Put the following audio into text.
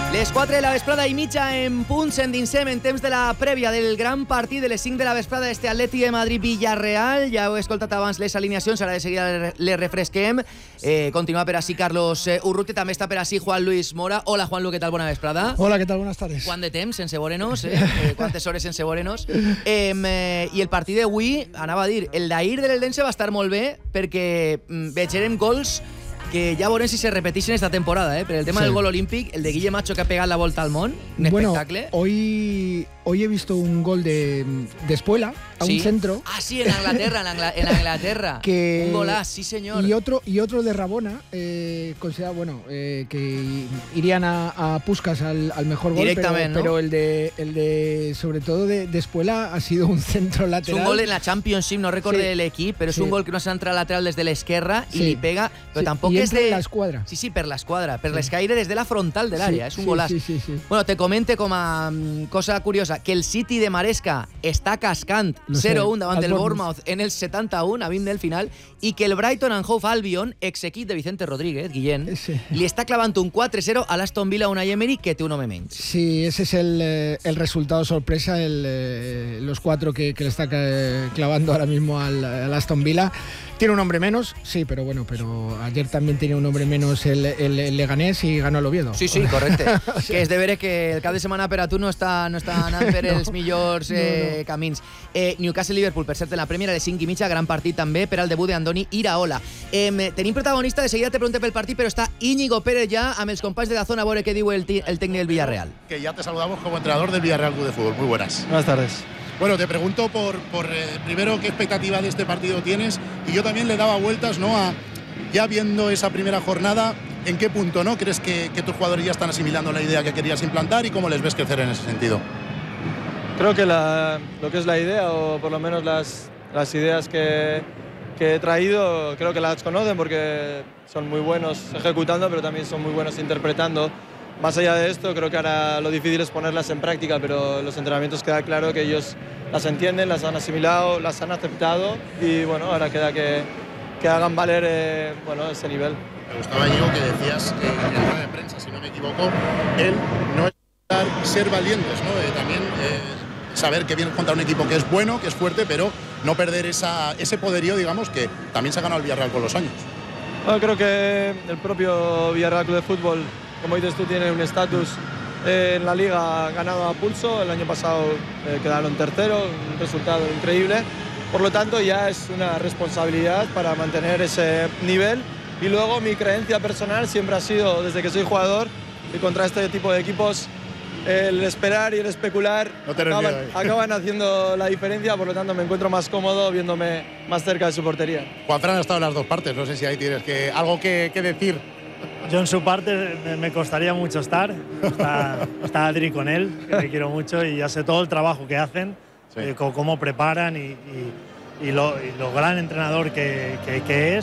Les 4 de la vesprada i mitja en punt s'endinsem en temps de la prèvia del gran partit de les 5 de la vesprada d'este Atleti de Madrid-Villarreal. Ja heu escoltat abans les alineacions, ara de seguida les refresquem. Continua per així Carlos Urrutia, també està per així Juan Luis Mora. Hola Juanlu, què tal? Bona vesprada. Hola, què tal? Buenas tardes. Quant de temps sense veure-nos, quantes hores sense veure-nos. I el partit d'avui, anava a dir, el d'ahir de l'Eldense va estar molt bé perquè veurem gols que ja veurem si se repeteixen esta temporada, per el tema del gol olímpic, el de Guille Macho que ha pegat la volta al món, un espectacle. Hoy he visto un gol de Espuela a un centro. Ah, sí, en Inglaterra, en Inglaterra. Un golazo, sí señor. Y otro de Rabona, considera, que irían a Puskás al mejor gol, directamente, pero el de sobre todo de Espuela ha sido un centro lateral. Es un gol en la Championship, no recuerdo el equipo, pero es un gol que no se entra lateral desde la izquierda y li pega, pero tampoco es de la escuadra. Sí, per la escuadra, per l'escaire desde la frontal del área, es un golazo. Sí. Bueno, te comente com a cosa curiosa que el City de Maresca està cascant 0-1 davant del Bournemouth en el 71 a 20 del final i que el Brighton and Hove Albion, ex-equip de Vicente Rodríguez, Guillén, li està clavant un 4-0 a l'Aston Villa Unai Emery que té un home menys. Sí, ese es el resultado sorpresa, los 4 que le está clavando ahora mismo al Aston Villa. Tiene un hombre menos, sí, pero ayer también tenía un hombre menos el Leganés y ganó el Oviedo. Sí, correcte. Que és de veure que el cap de setmana per a tu no està anant per els millors camins. Newcastle-Liverpool, per cert, en la Premier a les 5:30, gran partit també per al debut d'Andoni Iraola. Tenim protagonista, de seguida te pregunté pel partit, però està Íñigo Pérez ja amb els companys de la zona a veure què diu el tècnic del Villarreal. Que ya te saludamos como entrenador del Villarreal Club de Fútbol. Muy buenas. Buenas tardes. Bueno, te pregunto por primero qué expectativa de este partido tienes, y yo también le daba vueltas, ¿no? Ya viendo esa primera jornada, ¿en qué punto, no crees que tus jugadores ya están asimilando la idea que querías implantar y cómo les ves crecer en ese sentido? Creo que lo que es la idea, o por lo menos las ideas que he traído, creo que las conocen porque son muy buenos ejecutando, pero también son muy buenos interpretando. Más allá de esto, creo que ahora lo difícil es ponerlas en práctica, pero en los entrenamientos queda claro que ellos las entienden, las han asimilado, las han aceptado y bueno, ahora queda que hagan valer ese nivel. Me gustaba, Íñigo, que decías en la rueda de prensa, si no me equivoco, él no es ser valientes, ¿no? También saber que vienes contra un equipo que es bueno, que es fuerte, pero no perder ese poderío, digamos, que también se ha ganado el Villarreal con los años. Bueno, creo que el propio Villarreal Club de Fútbol, como dices tú, tiene un estatus en la liga ganado a pulso. El año pasado quedaron tercero, un resultado increíble. Por lo tanto, ya es una responsabilidad para mantener ese nivel. Y luego mi creencia personal siempre ha sido, desde que soy jugador, y contra este tipo de equipos, el esperar y el especular acaban haciendo la diferencia. Por lo tanto, me encuentro más cómodo viéndome más cerca de su portería. Juanfran ha estado en las dos partes, no sé si ahí tienes algo que decir. Yo en su parte me costaría mucho estar. Está Adri con él, que le quiero mucho, y ya sé todo el trabajo que hacen, cómo preparan y lo gran entrenador que es.